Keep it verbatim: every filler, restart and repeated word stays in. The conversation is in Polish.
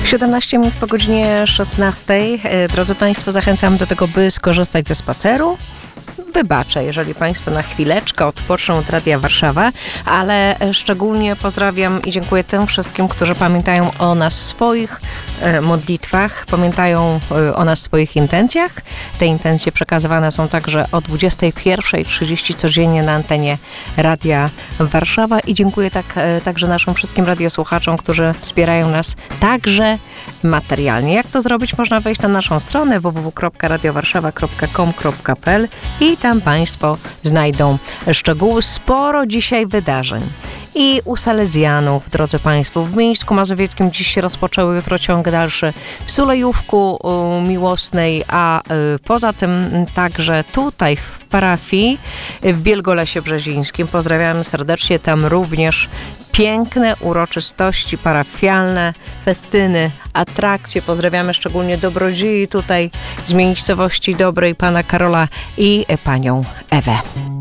siedemnaście minut po godzinie szesnastej. Drodzy Państwo, zachęcam do tego, by skorzystać ze spaceru. Wybaczę, jeżeli Państwo na chwileczkę odpoczną od Radia Warszawa, ale szczególnie pozdrawiam i dziękuję tym wszystkim, którzy pamiętają o nas w swoich e, modlitwach, pamiętają e, o nas w swoich intencjach. Te intencje przekazywane są także o dwudziestej pierwszej trzydzieści codziennie na antenie Radia Warszawa i dziękuję tak, e, także naszym wszystkim radiosłuchaczom, którzy wspierają nas także materialnie. Jak to zrobić? Można wejść na naszą stronę w w w kropka radio warszawa kropka com kropka p l i tam Państwo znajdą szczegóły. Sporo dzisiaj wydarzeń. I u Salezjanów, drodzy Państwo, w Mińsku Mazowieckim dziś się rozpoczęły, jutro ciąg dalszy w Sulejówku Miłosnej, a poza tym także tutaj w parafii w Bielgolesie Brzezińskim. Pozdrawiamy serdecznie, tam również piękne uroczystości parafialne, festyny, atrakcje. Pozdrawiamy szczególnie dobrodziei tutaj z miejscowości Dobrej, pana Karola i panią Ewę.